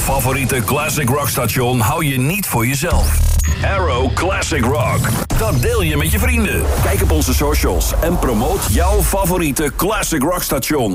favoriete classic rock station hou je niet voor jezelf. Arrow Classic Rock. Dat deel je met je vrienden. Kijk op onze socials en promoot jouw favoriete classic rock station.